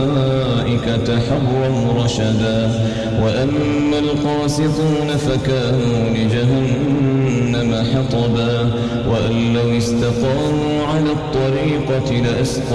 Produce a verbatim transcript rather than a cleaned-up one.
الملائكة حبوا رشدا وأما القاسطون فكانوا لجهنم حطبا وأن لو استقاموا على الطريقة لأسقوا